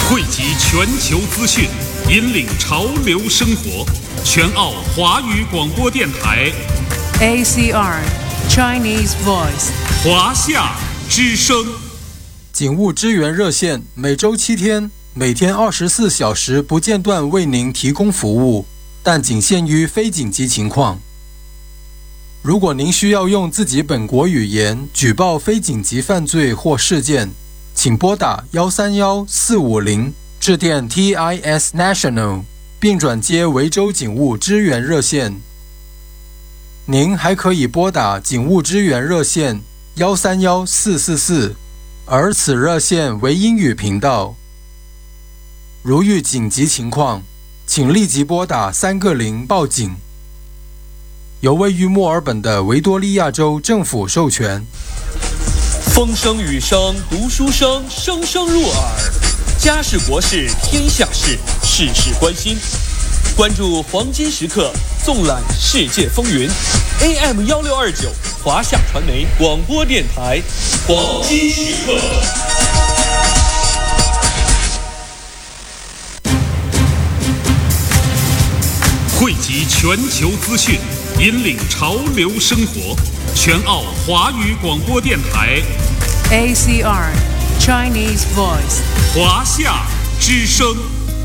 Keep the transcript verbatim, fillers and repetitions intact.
汇集全球资讯，引领潮流生活。全澳华语广播电台 A C R Chinese Voice 华夏之声警务支援热线，每周七天，每天二十四小时不间断为您提供服务，但仅限于非紧急情况。如果您需要用自己本国语言举报非紧急犯罪或事件，请拨打一三一四五零，致电 T I S National， 并转接维州警务支援热线。您还可以拨打警务支援热线一三一四四四，而此热线为英语频道。如遇紧急情况，请立即拨打三个零报警。由位于墨尔本的维多利亚州政府授权。 风声雨声读书声，声声入耳。家事国事天下事，事事关心。关注黄金时刻，纵览世界风云。A M 一六二九华夏传媒广播电台，黄金时刻。 汇集全球资讯，引领潮流生活。全澳华语广播电台 A C R Chinese Voice 华夏之声。